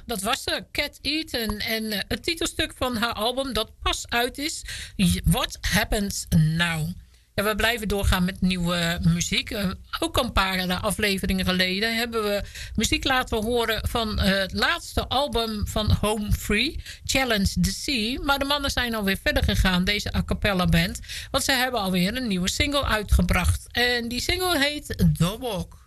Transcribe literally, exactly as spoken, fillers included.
dat was ze. Cat Eaton. En uh, het titelstuk van haar album dat pas uit is. What Happens Now? Ja, we blijven doorgaan met nieuwe muziek. Uh, ook een paar afleveringen geleden hebben we muziek laten horen van uh, het laatste album van Home Free, Challenge the Sea. Maar de mannen zijn alweer verder gegaan, deze a cappella band. Want ze hebben alweer een nieuwe single uitgebracht. En die single heet The Walk.